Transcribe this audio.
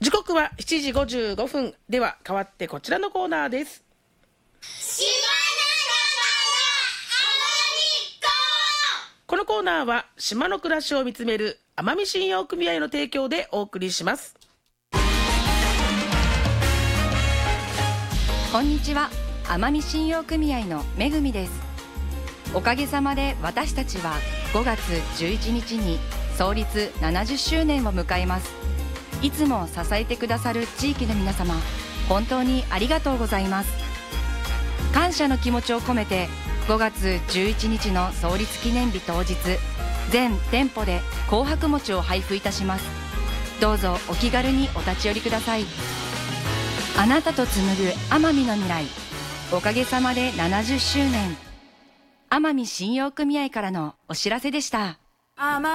時刻は7時55分では変わってこちらのコーナーです。このコーナーは島の暮らしを見つめる奄美信用組合の提供でお送りします。 こんにちは、奄美信用組合のめぐみです。おかげさまで私たちは5月11日に創立70周年を迎えます。いつも支えてくださる地域の皆様、本当にありがとうございます。感謝の気持ちを込めて5月11日の創立記念日当日、全店舗で紅白餅を配布いたします。どうぞお気軽にお立ち寄りください。あなたと紡ぐ奄美の未来、おかげさまで70周年、奄美信用組合からのお知らせでした。